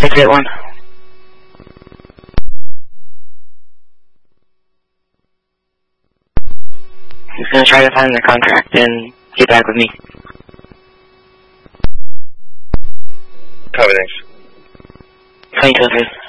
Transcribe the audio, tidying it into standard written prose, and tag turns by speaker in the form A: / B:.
A: Ticket 1. He's gonna try to find the contract and get back with me.
B: Copy, thanks.
A: 2203.